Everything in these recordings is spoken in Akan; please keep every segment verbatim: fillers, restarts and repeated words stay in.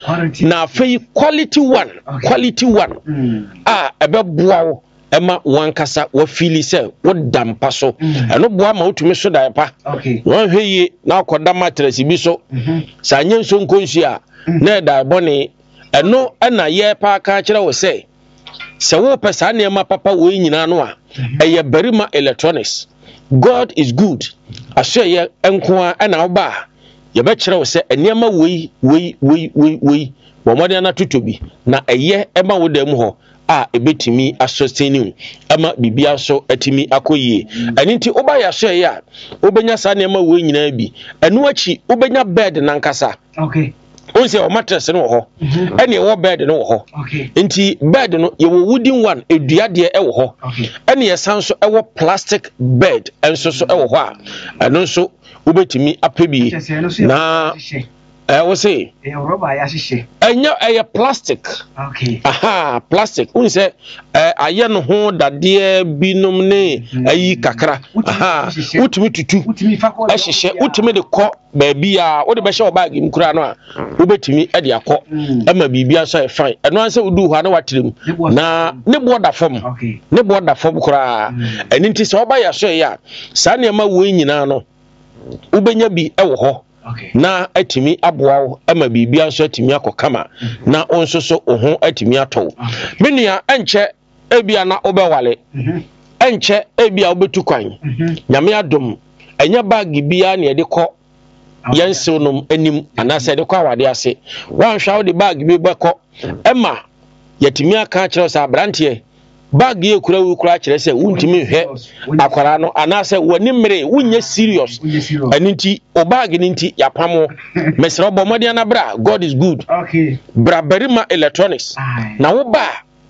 na afei quality one quality one ah ebe boa ema wankasa wa feel say wodam pa so eno boa ma otumi so da pa won hweye na akoda mattress bi so sa nyenso nkonsu a na da bone eno na ye pa ka kire wo say se wo pesa na ema papa wo nyina no a eye barima electronics. God is good ashe ye enko a na oba ye be kire wo say enema wei wei wei wei wei bo modern na tutobi na eye ema wo da mu ho a ebetimi asosteni ama bibia so atimi akoyie ani nti oba ya so ya obenya sa na ema wo nyina bi enu achi obenya bed na nkasa okay onse o mattress no ho ene wo bed no ho okay nti bed no ye wo wooden one edua de e wo ho ene ye sanso e wo plastic bed enso so e wo ho a eno so obetimi apebi na eh we say eh rubber ya hihye enya eh plastic okay aha plastic un say eh aye no ho dade binom ne ayi kakra aha utimi tutu utimi fakọ eh hihye utimi de kọ baabi a wo de be hye bag im kura no a ubetimi e de akọ ema bibia so e fine eno an say udu ho na watirem na ne bo da fam okay ne bo da fam kura eni nti so oba ya so ya sa ne ma wo nyina no ubenya bi e wo ho okay na atimi aboawo ama bibia so atimi akokama na onso so oho atimi ato menua enche ebia na obewale enche ebia obetu kwan nyame adom enya bag bia na yede kọ yense nom anim anase yede kọ awade ase wanhwa wo de bag bi bekọ ema yatimi aka kire sa brantie bag ye kura wu kura kire se wuntimi hwe akwara no anase woni mmere wunye serious aninti o bag ninti yapamo mesra bomode na bra God is good okay bra barima electronics na wo ba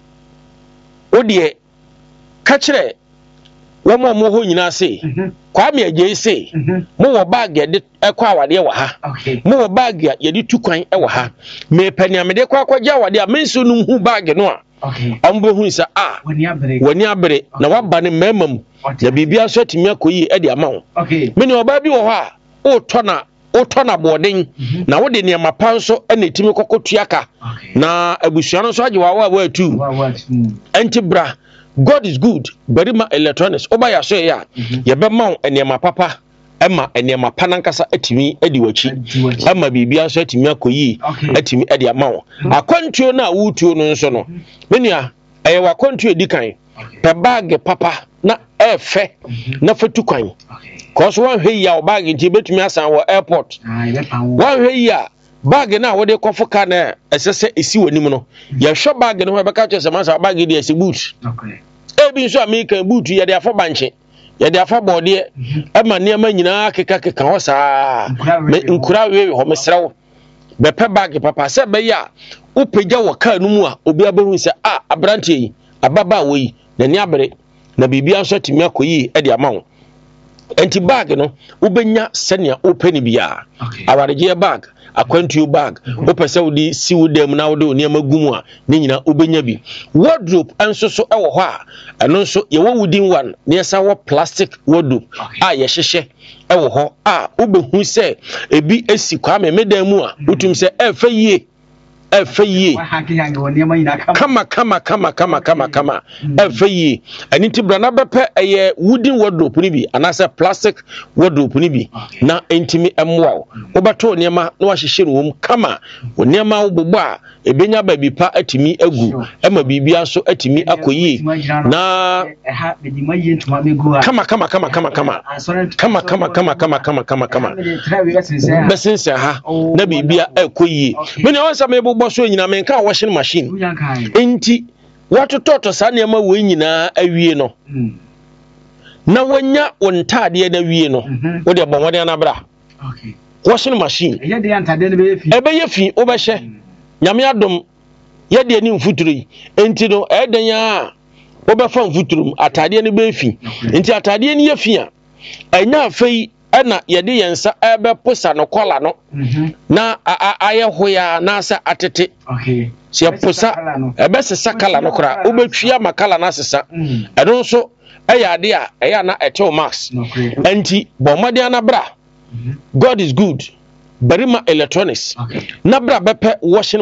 odie ka kire wo mo mo ho nyina se kwa me aje se mo wo bag ye de ekwa awade wa ha mo wo bag ye de tukwan e wa ha me pani amede kwa akwaja awade a menso nu hu bag no a okay ambo hu nsa ah wani abere wani abere na waba ne memam ya bibia so atimi akoyi e de ama wo okay me ne oba bi wo ho a o tona o tona boden na wo de ne mapa nso e na etimi kokotuaka na abusua no so age wa wa wa tu enti bra God is good barima electronics oba ya so ya ye be ma ene mapapa ema ene mapanankasa atimi edi wachi ema bibia so atimi akoyi atimi edi ama wo akwantuo na wutuo no nso no menua eye wakwantuo edikan pe bag papa na efe na fatukwan cause one hwe ya bag nti betumi asan wo airport one hwe ya bag na wo de kofoka na esese esi wanim no ye hwe bag no ho be ka chese masa bag de esi boot okay ebi nso American boot ye de afa banche ye de afa bode ema niam nyina keka keka ho saa nkura we ho mesrew be pe bag papa se be ya upeja wo ka no mu a obi abahu se ah abrantie yi ababa wo yi na ni abere na bibia nso timi akoyi e de ama wo enti bag no ubenya senia openi bia awareje bag akwantuo bag opese wodi si wodam na wode oni amagumu a ne nyina obenya bi wardrobe enso so ewo ho a eno nso ye wo wooden one ne yesa wo plastic wardrobe a ye hyehye ewo ho a obehu se ebi esi kwa me medam mu a utum se efa yie efa yie kama kama kama kama kama kama efa yie ani tibra na bepe eye wooden wardrobe ni bi anase plastic wardrobe ni bi na entimi emwa obato niema na wahyehyere wom kama niema wobobbo a ebenya ba bi pa atimi agu ema bibia so atimi akoyi na kama kama kama kama kama kama kama kama kama kama kama kama besense ha na bibia akoyi meni onsa mebobbo so nyina menka washing machine enti watototo sa niema wo nyina awie no na wanya ontade na wie no wo de bonwode na bra okay washing machine ye de antade no be fi ebe ye fi obehye nyame adom ye de ni mfuturi enti no eden ya obefa mfuturum atade no be fi enti atade ni ye fi a enya afei ena ye de yensa ebe posa no kola no na aye hoya na asa atete okay se posa ebe sesa kala no kra obetwia makala na sesa eno nso eya ade a eya na etel max enti bomode na bra God is good barima electronics na bra bepe washing